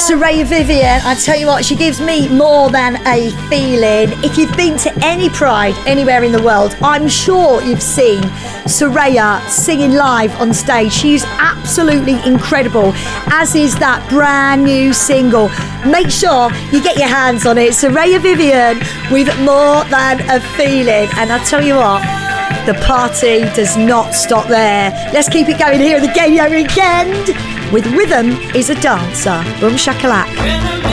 Soraya Vivian, I tell you what, she gives me more than a feeling. If you've been to any Pride anywhere in the world, I'm sure you've seen Soraya singing live on stage. She's absolutely incredible, as is that brand new single. Make sure you get your hands on it. Soraya Vivian with More Than a Feeling. And I tell you what, the party does not stop there. Let's keep it going here at the Gaydio Weekend with Rhythm is a Dancer. Boom shakalak.